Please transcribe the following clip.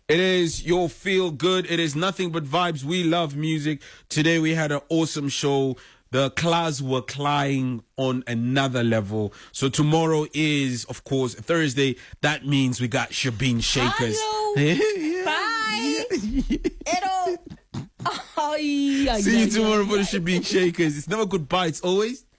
It is your feel good. It is nothing but vibes. We love music. Today we had an awesome show. The class were flying on another level. So tomorrow is, of course, Thursday. That means we got Shabin Shakers. Hello. Bye. It'll... See you tomorrow for the Shabin Shakers. It's never goodbye. It's always...